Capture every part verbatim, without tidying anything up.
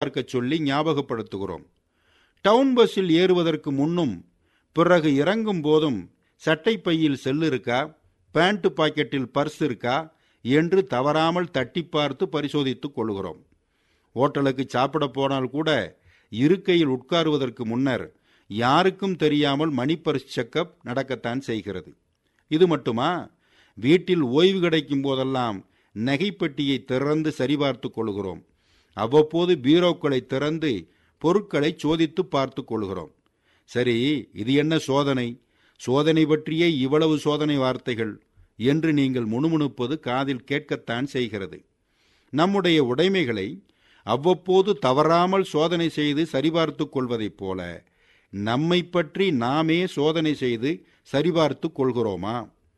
சரிபார்க்க சொல்லி ஞாபகப்படுத்துகிறோம். டவுன் பஸ்ஸில் ஏறுவதற்கு முன்னும் பிறகு இறங்கும் போதும் சட்டை பையில் செல் இருக்கா, பேண்ட் பாக்கெட்டில் பர்ஸ் இருக்கா என்று தவறாமல் தட்டி பார்த்து பரிசோதித்துக் கொள்கிறோம். ஹோட்டலுக்கு சாப்பிட போனால் கூட இருக்கையில் உட்காருவதற்கு முன்னர் யாருக்கும் தெரியாமல் மணி பர்ஸ் செக்கப் நடக்கத்தான் செய்கிறது. இது மட்டுமா, வீட்டில் ஓய்வு கிடைக்கும் போதெல்லாம் நகைப்பெட்டியை திறந்து சரிபார்த்து கொள்கிறோம். அவ்வப்போது பீரோக்களை திறந்து பொருட்களை சோதித்து பார்த்து கொள்கிறோம். சரி, இது என்ன சோதனை? சோதனை பற்றிய இவ்வளவு சோதனை வார்த்தைகள் என்று நீங்கள் முணுமுணுப்பது காதில் கேட்கத்தான் செய்கிறது. நம்முடைய உடைமைகளை அவ்வப்போது தவறாமல் சோதனை செய்து சரிபார்த்து கொள்வதைப் போல நம்மை பற்றி நாமே சோதனை செய்து சரிபார்த்து கொள்கிறோமா?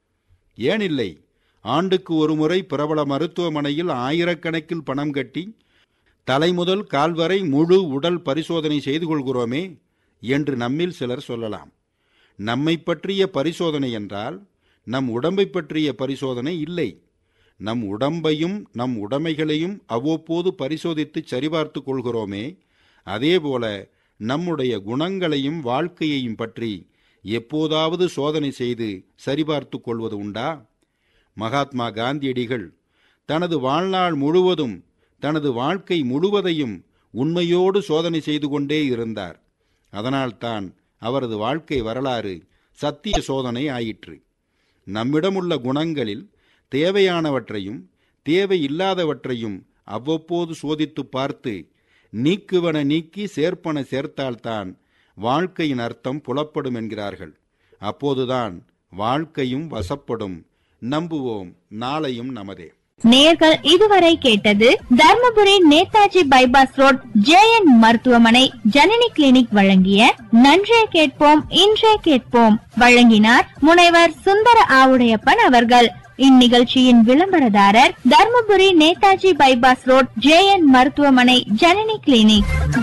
ஏனில்லை, ஆண்டுக்கு ஒரு முறை பிரபல மருத்துவமனையில் ஆயிரக்கணக்கில் பணம் கட்டி தலைமுதல் கால்வரை முழு உடல் பரிசோதனை செய்து கொள்கிறோமே என்று நம்மில் சிலர் சொல்லலாம். நம்மை பற்றிய பரிசோதனை என்றால் நம் உடம்பை பற்றிய பரிசோதனை இல்லை. நம் உடம்பையும் நம் உடைமைகளையும் அவ்வப்போது பரிசோதித்து சரிபார்த்து கொள்கிறோமே, அதேபோல நம்முடைய குணங்களையும் வாழ்க்கையையும் பற்றி எப்போதாவது சோதனை செய்து சரிபார்த்து கொள்வது உண்டா? மகாத்மா காந்தியடிகள் தனது வாழ்நாள் முழுவதும் தனது வாழ்க்கை முழுவதையும் உண்மையோடு சோதனை செய்து கொண்டே இருந்தார். அதனால்தான் அவரது வாழ்க்கை வரலாறு சத்திய சோதனை ஆயிற்று. நம்மிடமுள்ள குணங்களில் தேவையானவற்றையும் தேவையில்லாதவற்றையும் அவ்வப்போது சோதித்து பார்த்து நீக்குவன நீக்கி சேர்ப்பன சேர்த்தால்தான் வாழ்க்கையின் அர்த்தம் புலப்படும் என்கிறார்கள். அப்போதுதான் வாழ்க்கையும் வசப்படும். நம்புவோம், நாளையும் நமதே. நேயர்கள் இதுவரை கேட்டது Dharmapuri Netaji bypass road J N மருத்துவமனை ஜனனி கிளினிக் வழங்கிய நன்றே கேட்போம் இன்றே கேட்போம். வழங்கினார் முனைவர் சுந்தர ஆவுடையப்பன் அவர்கள். இந்நிகழ்ச்சியின் விளம்பரதாரர் Dharmapuri Netaji bypass road J N மருத்துவமனை ஜனனி கிளினிக்.